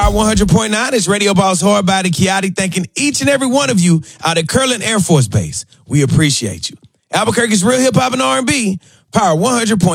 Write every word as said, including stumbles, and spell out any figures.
Power one hundred point nine is Radio Boss Hard Body Kiati thanking each and every one of you out at Curlin Air Force Base. We appreciate you. Albuquerque's Real Hip Hop and R and B, Power one hundred point nine.